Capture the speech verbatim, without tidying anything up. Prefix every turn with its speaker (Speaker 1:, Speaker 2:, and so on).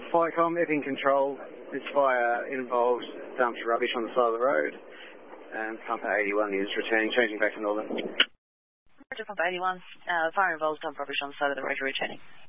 Speaker 1: Firecom, Epping Control. This fire involves dumped rubbish on the side of the road. And Pumper eighty-one is returning, changing back to Northern.
Speaker 2: Roger, Pumper eighty-one. Uh, fire involves dumped rubbish on the side of the road, returning.